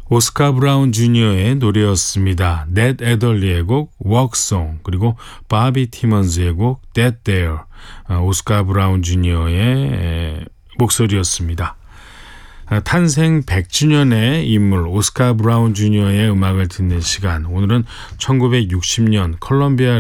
오스카 브라운 주니어의 노래였습니다. 넷 애덜리의 곡 워크송, 그리고 바비 티먼즈의 곡 That There. 오스카 브라운 주니어의 목소리였습니다. 탄생 100주년의 인물 오스카 브라운 주니어의 음악을 듣는 시간. 오늘은 1960년 컬럼비아